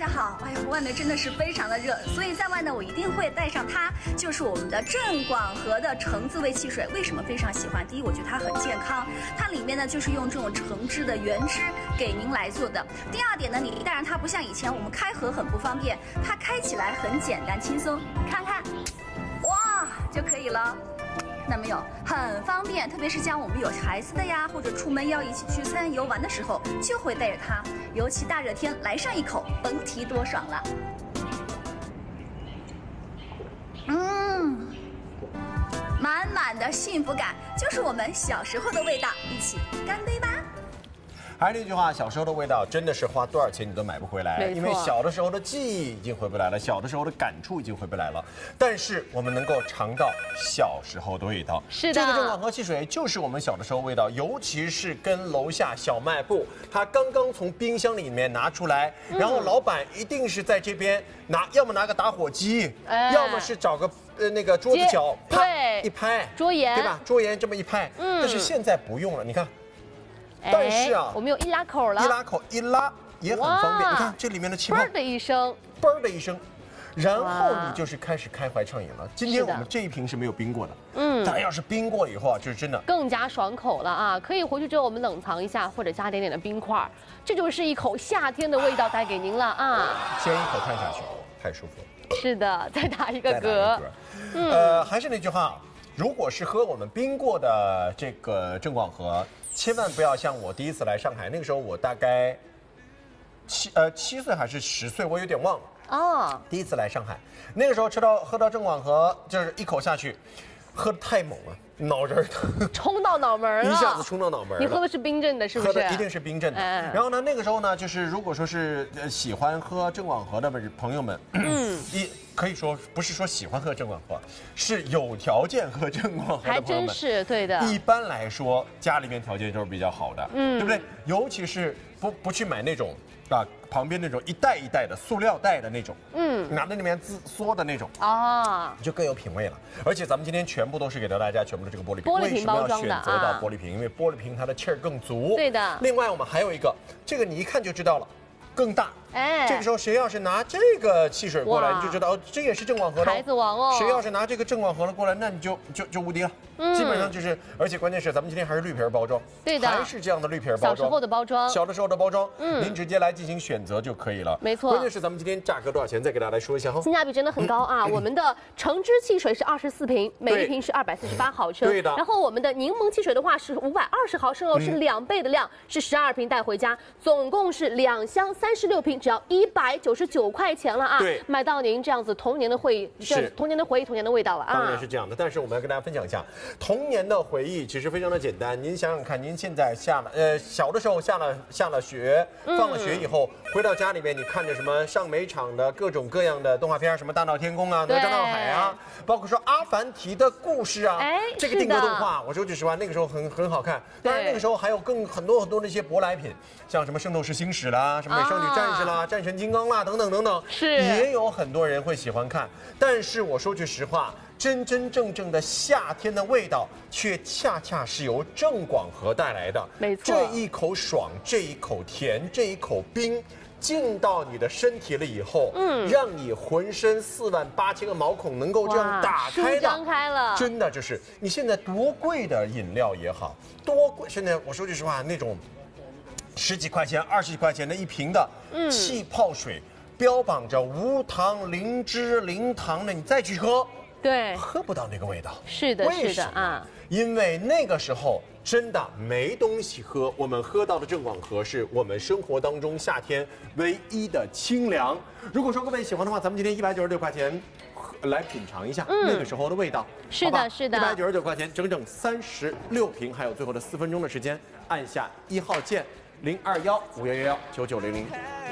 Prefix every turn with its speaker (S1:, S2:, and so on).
S1: 好。哎呀，外面真的是非常的热，所以在外呢，我一定会带上它，就是我们的郑广和的橙子味汽水。为什么非常喜欢？第一，我觉得它很健康，它里面呢就是用这种橙汁的原汁给您来做的。第二点呢，你带上它不像以前我们开盒很不方便，它开起来很简单轻松，看看，哇就可以了。 看到没有，很方便，特别是像我们有孩子的呀，或者出门要一起去餐游玩的时候，就会带着它。尤其大热天来上一口，甭提多爽了。满满的幸福感，就是我们小时候的味道。一起干杯吧！
S2: 还是那句话，小时候的味道真的是花多少钱你都买不回来，因为小的时候的记忆已经回不来了，小的时候的感触已经回不来了。但是我们能够尝到小时候的味道，
S3: 是的，
S2: 这个郑广和汽水就是我们小的时候味道，尤其是跟楼下小卖部，他刚刚从冰箱里面拿出来，然后老板一定是在这边要么拿个打火机，要么是找个那个桌子角，啪一拍，
S3: 桌沿，
S2: 对吧？桌沿这么一拍，但是现在不用了，你看。 但是啊，
S3: 我们有易拉口了，
S2: 易拉口一拉也很方便。你看这里面的气泡，
S3: 嘣的一声，
S2: 嘣的一声，然后你就是开始开怀畅饮了。今天我们这一瓶是没有冰过的，但要是冰过以后啊，就是真的
S3: 更加爽口了啊！可以回去之后我们冷藏一下，或者加点点的冰块，这就是一口夏天的味道带给您了啊！
S2: 先一口吞下去，太舒服了。
S3: 是的，再打一个嗝。
S2: 还是那句话，如果是喝我们冰过的这个郑广和。 千万不要像我第一次来上海，那个时候我大概7岁还是10岁，我有点忘了。哦，第一次来上海，那个时候喝到郑广和，就是一口下去，喝得太猛了，脑仁疼，
S3: 冲到脑门了，
S2: 一下子冲到脑门了。
S3: 你喝的是冰镇的，是不是？
S2: 喝的一定是冰镇的。然后呢，那个时候呢，就是如果说是喜欢喝郑广和的朋友们，可以说不是说喜欢喝郑广和，是有条件喝郑广和的朋友们。还
S3: 真是对的。
S2: 一般来说，家里面条件都是比较好的，对不对？尤其是不去买那种旁边那种一袋一袋的塑料袋的那种，拿在里面缩的那种啊，就更有品味了。而且咱们今天全部都是给到大家全部的这个玻璃瓶，
S3: 玻璃瓶包装的，
S2: 为什么要选择到玻璃瓶？因为玻璃瓶它的气儿更足。
S3: 对的。
S2: 另外我们还有一个，这个你一看就知道了，更大。 这个时候谁要是拿这个汽水过来，你就知道哦，这也是郑广和的
S3: 孩子王哦。
S2: 谁要是拿这个郑广和的过来，那你就无敌了。基本上就是，而且关键是咱们今天还是绿皮包装，
S3: 对的，
S2: 还是这样的绿皮包装。
S3: 小时候的包装，
S2: 小的时候的包装，您直接来进行选择就可以了。
S3: 没错。
S2: 关键是咱们今天价格多少钱？再给大家来说一下哈。
S3: 性价比真的很高啊！我们的橙汁汽水是24瓶，每一瓶是248毫升。
S2: 对的。
S3: 然后我们的柠檬汽水的话是520毫升哦，是2倍的量，是12瓶带回家，总共是2箱36瓶，只要199块钱了啊！
S2: 对，
S3: 买到您这样子童年的回忆，就是童年的回忆，童年的味道了啊！
S2: 当然是这样的，但是我们要跟大家分享一下童年的回忆，其实非常的简单。您想想看，您现在小的时候下了学，放了学以后回到家里面，你看着什么上美场的各种各样的动画片，什么大闹天宫啊、哪吒闹海啊，包括说阿凡提的故事啊，这个定格动画，我说句实话，那个时候很好看。当然那个时候还有很多那些舶来品，像什么圣斗士星矢啦，什么美少女战士啦、战神金刚啦等等，也有很多人会喜欢看。但是我说句实话，真正的夏天的味道，却恰恰是由郑广和带来的。
S3: 没错，
S2: 这一口爽，这一口甜，这一口冰。进到你的身体了以后，让你浑身48000个毛孔能够这样打开的，
S3: 张开了，
S2: 真的就是你现在多贵的饮料也好，多贵，现在我说句实话，那种10几块钱、20几块钱的一瓶的气泡水，标榜着无糖、零脂、零糖的，你再去喝，
S3: 对，
S2: 喝不到那个味道。
S3: 是的，是的啊，
S2: 因为那个时候。真的没东西喝，我们喝到的郑广和是我们生活当中夏天唯一的清凉。如果说各位喜欢的话，咱们今天196块钱来品尝一下那个时候的味道。
S3: 是的，是的
S2: ，199块钱，整整36瓶，还有最后的4分钟的时间，按下1号键，0215119900。